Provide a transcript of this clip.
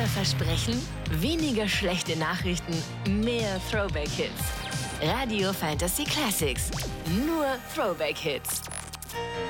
Versprechen? Weniger schlechte Nachrichten, mehr Throwback-Hits. Radio Fantasy Classics. Nur Throwback-Hits.